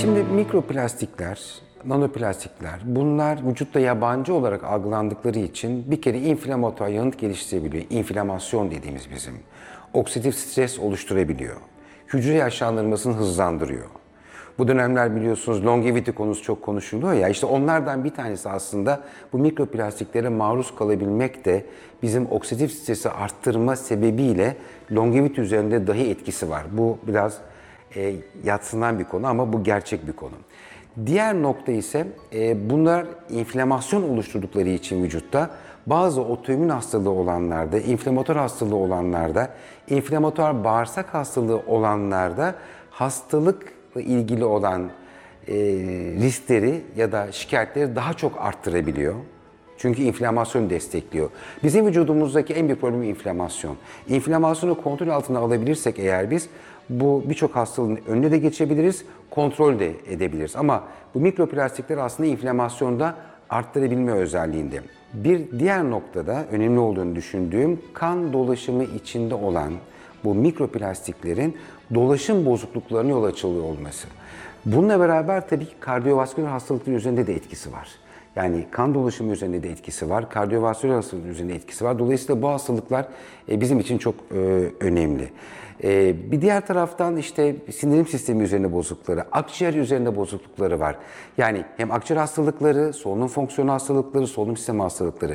Şimdi mikroplastikler, nanoplastikler bunlar vücutta yabancı olarak algılandıkları için bir kere inflamatuar yanıt geliştirebiliyor. İnflamasyon dediğimiz bizim. Oksidatif stres oluşturabiliyor. Hücre yaşlandırmasını hızlandırıyor. Bu dönemler biliyorsunuz longevity konusu çok konuşuluyor ya, işte onlardan bir tanesi aslında bu mikroplastiklere maruz kalabilmek de bizim oksidatif stresi arttırma sebebiyle longevity üzerinde dahi etkisi var. Bu biraz yadsınan bir konu ama bu gerçek bir konu. Diğer nokta ise bunlar inflamasyon oluşturdukları için vücutta bazı otoimmün hastalığı olanlarda, inflamatuar hastalığı olanlarda, inflamatuar bağırsak hastalığı olanlarda hastalıkla ilgili olan riskleri ya da şikayetleri daha çok arttırabiliyor. Çünkü inflamasyon destekliyor. Bizim vücudumuzdaki en büyük problem inflamasyon. İnflamasyonu kontrol altına alabilirsek eğer biz bu birçok hastalığın önüne de geçebiliriz, kontrol de edebiliriz. Ama bu mikroplastikler aslında inflamasyonda arttırabilme özelliğinde. Bir diğer noktada önemli olduğunu düşündüğüm kan dolaşımı içinde olan bu mikroplastiklerin dolaşım bozukluklarına yol açılıyor olması. Bununla beraber tabii ki kardiyovasküler hastalıklar üzerinde de etkisi var. Yani kan dolaşımı üzerinde de etkisi var, kardiyovasküler hastalıklar üzerinde etkisi var. Dolayısıyla bu hastalıklar bizim için çok önemli. Bir diğer taraftan işte sindirim sistemi üzerinde bozuklukları, akciğer üzerinde bozuklukları var. Yani hem akciğer hastalıkları, solunum fonksiyonu hastalıkları, solunum sistemi hastalıkları,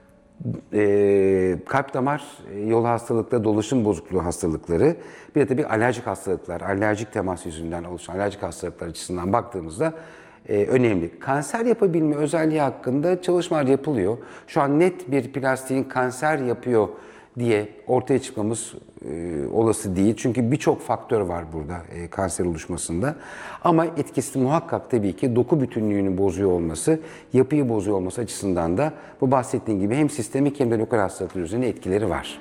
kalp damar yolu hastalıkları, dolaşım bozukluğu hastalıkları, bir de tabii alerjik hastalıklar, alerjik temas yüzünden oluşan alerjik hastalıklar açısından baktığımızda önemli. Kanser yapabilme özelliği hakkında çalışmalar yapılıyor. Şu an net bir plastiğin kanser yapıyor diye ortaya çıkmamız olası değil. Çünkü birçok faktör var burada kanser oluşmasında. Ama etkisi muhakkak tabii ki doku bütünlüğünü bozuyor olması, yapıyı bozuyor olması açısından da bu bahsettiğim gibi hem sistemik hem de lokal hastalıklar üzerinde etkileri var.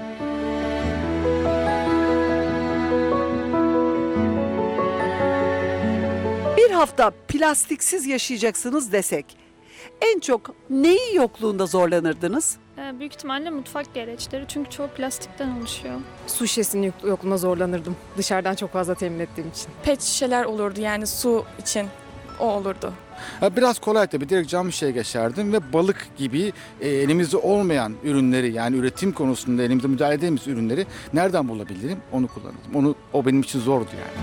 Bir hafta plastiksiz yaşayacaksınız desek, en çok neyi yokluğunda zorlanırdınız? Büyük ihtimalle mutfak gereçleri çünkü çoğu plastikten oluşuyor. Su şişesinin yokluğuna zorlanırdım. Dışarıdan çok fazla temin ettiğim için. Pet şişeler olurdu yani su için o olurdu. Biraz kolay tabii, direkt cam şişeye geçerdim ve balık gibi elimizde olmayan ürünleri, yani üretim konusunda elimizde müdahale edemediğimiz ürünleri nereden bulabilirim onu kullanırdım. O benim için zordu yani.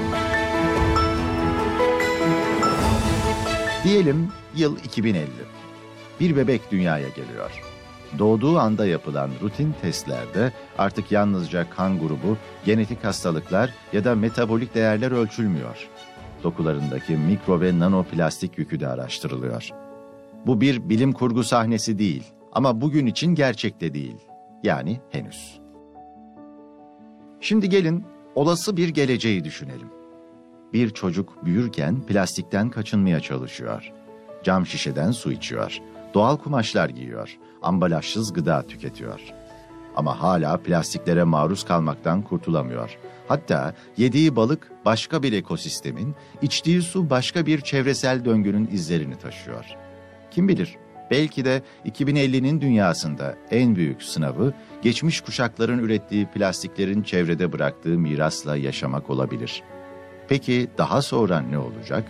Diyelim yıl 2050. Bir bebek dünyaya geliyor. Doğduğu anda yapılan rutin testlerde artık yalnızca kan grubu, genetik hastalıklar ya da metabolik değerler ölçülmüyor. Dokularındaki mikro ve nanoplastik yükü de araştırılıyor. Bu bir bilim kurgu sahnesi değil ama bugün için gerçekte değil. Yani henüz. Şimdi gelin olası bir geleceği düşünelim. Bir çocuk büyürken plastikten kaçınmaya çalışıyor. Cam şişeden su içiyor. Doğal kumaşlar giyiyor. Ambalajsız gıda tüketiyor. Ama hala plastiklere maruz kalmaktan kurtulamıyor. Hatta yediği balık başka bir ekosistemin, içtiği su başka bir çevresel döngünün izlerini taşıyor. Kim bilir, belki de 2050'nin dünyasında en büyük sınavı geçmiş kuşakların ürettiği plastiklerin çevrede bıraktığı mirasla yaşamak olabilir. Peki daha sonra ne olacak?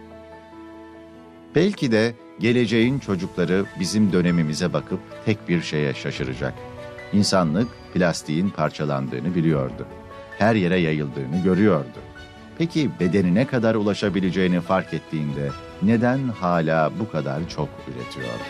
Belki de geleceğin çocukları bizim dönemimize bakıp tek bir şeye şaşıracak. İnsanlık plastiğin parçalandığını biliyordu. Her yere yayıldığını görüyordu. Peki bedenine kadar ulaşabileceğini fark ettiğinde neden hala bu kadar çok üretiyordu?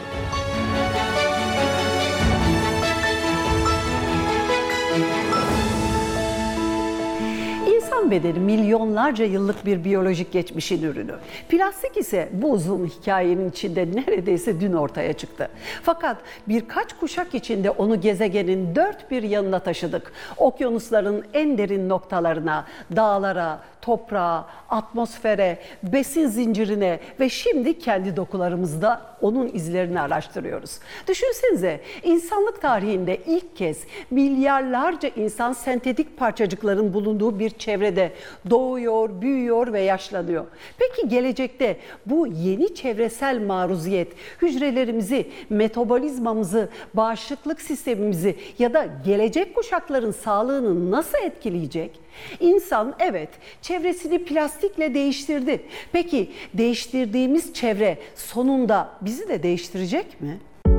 İnsan bedeni milyonlarca yıllık bir biyolojik geçmişin ürünü. Plastik ise bu uzun hikayenin içinde neredeyse dün ortaya çıktı. Fakat birkaç kuşak içinde onu gezegenin dört bir yanına taşıdık. Okyanusların en derin noktalarına, dağlara, toprağa, atmosfere, besin zincirine ve şimdi kendi dokularımızda onun izlerini araştırıyoruz. Düşünsenize, insanlık tarihinde ilk kez milyarlarca insan sentetik parçacıkların bulunduğu bir çevrede doğuyor, büyüyor ve yaşlanıyor. Peki gelecekte bu yeni çevresel maruziyet hücrelerimizi, metabolizmamızı, bağışıklık sistemimizi ya da gelecek kuşakların sağlığını nasıl etkileyecek? İnsan evet çevresini plastikle değiştirdi. Peki değiştirdiğimiz çevre sonunda bizi de değiştirecek mi?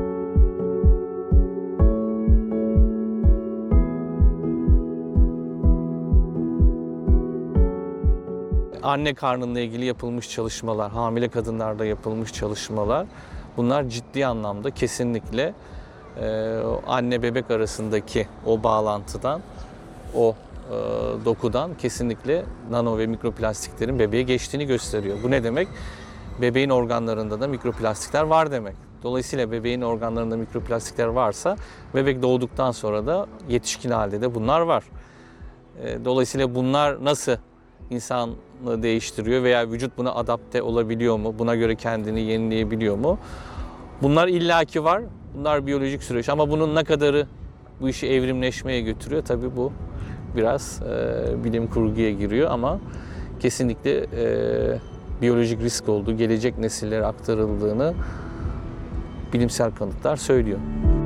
Anne karnıyla ilgili yapılmış çalışmalar, hamile kadınlarda yapılmış çalışmalar, bunlar ciddi anlamda kesinlikle anne bebek arasındaki o bağlantıdan, o dokudan kesinlikle nano ve mikroplastiklerin bebeğe geçtiğini gösteriyor. Bu ne demek? Bebeğin organlarında da mikroplastikler var demek. Dolayısıyla bebeğin organlarında mikroplastikler varsa bebek doğduktan sonra da yetişkin halde de bunlar var. Dolayısıyla bunlar nasıl insanı değiştiriyor veya vücut buna adapte olabiliyor mu? Buna göre kendini yenileyebiliyor mu? Bunlar illaki var. Bunlar biyolojik süreç ama bunun ne kadarı bu işi evrimleşmeye götürüyor? Tabii bu biraz bilim kurguya giriyor ama kesinlikle biyolojik risk olduğu, gelecek nesillere aktarıldığını bilimsel kanıtlar söylüyor.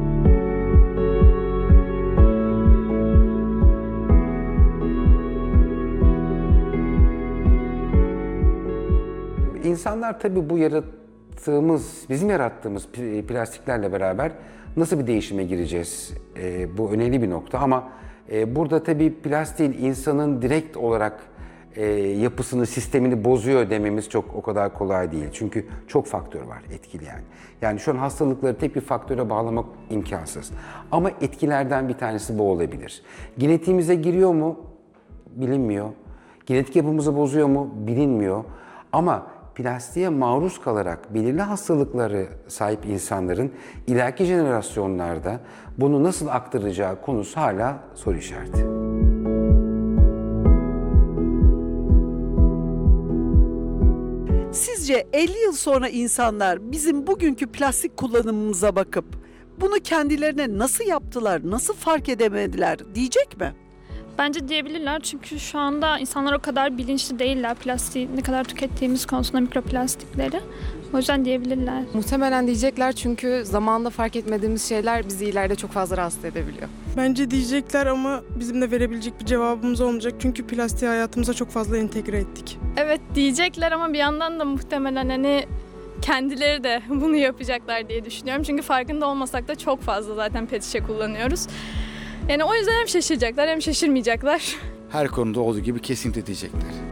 İnsanlar tabii bu bizim yarattığımız plastiklerle beraber nasıl bir değişime gireceğiz? Bu önemli bir nokta ama burada tabii plastiğin insanın direkt olarak yapısını, sistemini bozuyor dememiz çok o kadar kolay değil. Çünkü çok faktör var etkileyen. Yani şu an hastalıkları tek bir faktöre bağlamak imkansız. Ama etkilerden bir tanesi bu olabilir. Genetiğimize giriyor mu? Bilinmiyor. Genetik yapımızı bozuyor mu? Bilinmiyor. Ama plastiğe maruz kalarak belirli hastalıkları sahip insanların ileriki jenerasyonlarda bunu nasıl aktaracağı konusu hala soru işareti. Sizce 50 yıl sonra insanlar bizim bugünkü plastik kullanımımıza bakıp bunu kendilerine nasıl yaptılar, nasıl fark edemediler diyecek mi? Bence diyebilirler çünkü şu anda insanlar o kadar bilinçli değiller plastiği ne kadar tükettiğimiz konusunda, mikroplastikleri. O yüzden diyebilirler. Muhtemelen diyecekler çünkü zamanında fark etmediğimiz şeyler bizi ileride çok fazla rahatsız edebiliyor. Bence diyecekler ama bizim de verebilecek bir cevabımız olmayacak. Çünkü plastiği hayatımıza çok fazla entegre ettik. Evet diyecekler ama bir yandan da muhtemelen hani kendileri de bunu yapacaklar diye düşünüyorum. Çünkü farkında olmasak da çok fazla zaten pet şişe kullanıyoruz. Yani o yüzden hem şaşıracaklar hem şaşırmayacaklar. Her konuda olduğu gibi kesinlikle diyecekler.